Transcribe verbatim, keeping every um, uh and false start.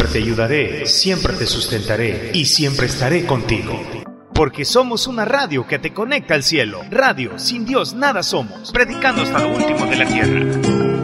te ayudaré, siempre te sustentaré y siempre estaré contigo. Porque somos una radio que te conecta al cielo. Radio, sin Dios nada somos. Predicando hasta lo último de la tierra.